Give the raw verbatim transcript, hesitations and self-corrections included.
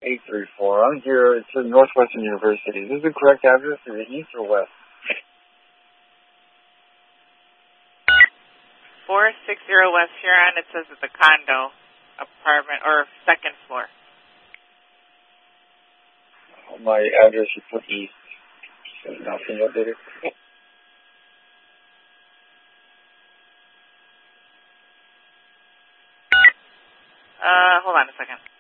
eight three four. I'm here. It's at Northwestern University. Is this the correct address? Is it east or west? four sixty West Huron. It says it's a condo apartment or second floor. My address you put east. So now can you update it? Uh, hold on a second.